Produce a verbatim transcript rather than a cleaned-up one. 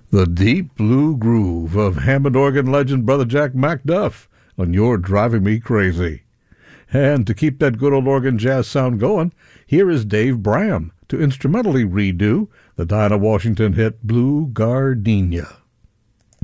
The deep blue groove of Hammond organ legend Brother Jack McDuff on You're Driving Me Crazy. And to keep that good old organ jazz sound going, here is Dave Bram to instrumentally redo the Dinah Washington hit Blue Gardenia.